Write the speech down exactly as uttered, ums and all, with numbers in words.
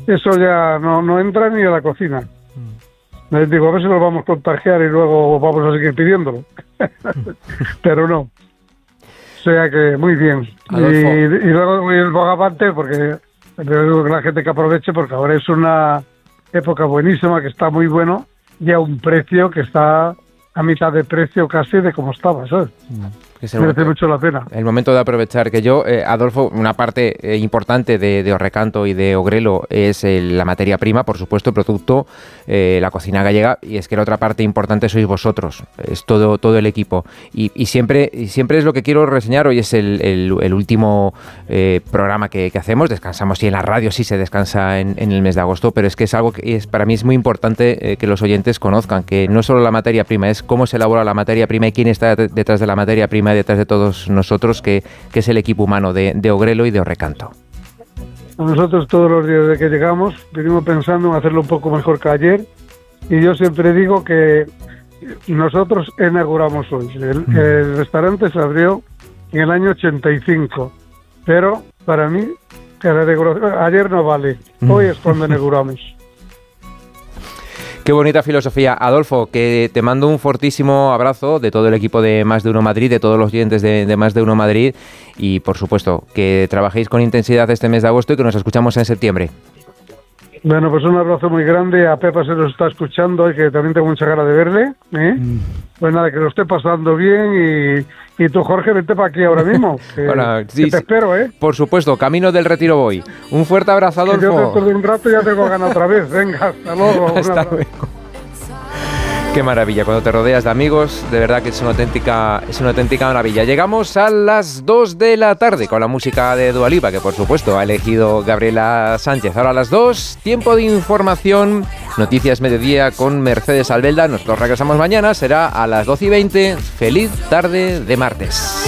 eso ya no, no entra ni a la cocina. Les digo, a ver si nos vamos a contagiar y luego vamos a seguir pidiéndolo. Pero no. O sea que muy bien. Y, y luego el bogavante, porque digo que la gente que aproveche, porque ahora es una época buenísima, que está muy bueno, y a un precio que está a mitad de precio casi de como estaba, ¿sabes? Es el Merece momento, mucho la pena. El momento de aprovechar que yo, eh, Adolfo, una parte eh, importante de, de Orrecanto y de Ogrelo es eh, la materia prima, por supuesto, el producto, eh, la cocina gallega, y es que la otra parte importante sois vosotros, es todo todo el equipo. Y, y siempre y siempre es lo que quiero reseñar. Hoy es el, el, el último eh, programa que, que hacemos, descansamos, sí, en la radio sí se descansa en, en el mes de agosto, pero es que es algo que es, para mí es muy importante eh, que los oyentes conozcan, que no solo la materia prima, es cómo se elabora la materia prima y quién está detrás de la materia prima, detrás de todos nosotros, que, que es el equipo humano de, de Ogrelo y de Orrecanto. Nosotros todos los días desde que llegamos venimos pensando en hacerlo un poco mejor que ayer, y yo siempre digo que nosotros inauguramos hoy. El, el restaurante se abrió en el año ochenta y cinco, pero para mí que la inauguración, ayer no vale, hoy es cuando inauguramos. Qué bonita filosofía. Adolfo, que te mando un fortísimo abrazo de todo el equipo de Más de Uno Madrid, de todos los oyentes de, de Más de Uno Madrid, y por supuesto que trabajéis con intensidad este mes de agosto y que nos escuchamos en septiembre. Bueno, pues un abrazo muy grande. A Pepa se nos está escuchando y que también tengo mucha ganas de verle, ¿eh? Mm. Pues nada, que lo esté pasando bien, y, y tú, Jorge, vente para aquí ahora mismo. Que, bueno, sí, que te espero, ¿eh? Por supuesto, camino del Retiro voy. Un fuerte abrazo, Adolfo. Que yo dentro de un rato ya tengo ganas otra vez. Venga, hasta luego. Hasta luego. Qué maravilla, cuando te rodeas de amigos, de verdad que es una auténtica, es una auténtica maravilla. Llegamos a las dos de la tarde con la música de Dua Lipa, que por supuesto ha elegido Gabriela Sánchez. Ahora a las dos, tiempo de información, noticias mediodía con Mercedes Albelda. Nosotros regresamos mañana, será a las doce y veinte. Feliz tarde de martes.